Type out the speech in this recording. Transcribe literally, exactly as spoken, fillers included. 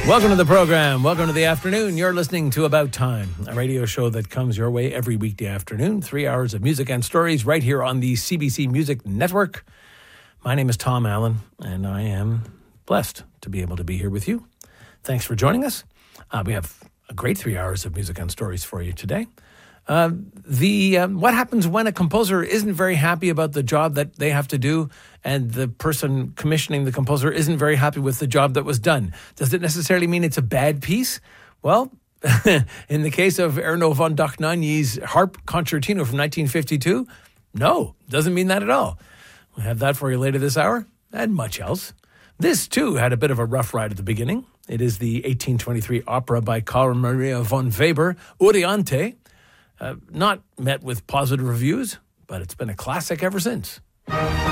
Welcome to the program. Welcome to the afternoon. You're listening to About Time, a radio show that comes your way every weekday afternoon. Three hours of music and stories right here on the C B C Music Network. My name is Tom Allen, and I am blessed to be able to be here with you. Thanks for joining us. Uh, we have a great three hours of music and stories for you today. Uh, the um, what happens when a composer isn't very happy about the job that they have to do, and the person commissioning the composer isn't very happy with the job that was done? Does it necessarily mean it's a bad piece? Well, in the case of Erno von Dohnanyi's harp concertino from nineteen fifty-two, no, doesn't mean that at all. We'll have that for you later this hour, and much else. This, too, had a bit of a rough ride at the beginning. It is the eighteen twenty-three opera by Carl Maria von Weber, Euryanthe. Uh, not met with positive reviews, but it's been a classic ever since.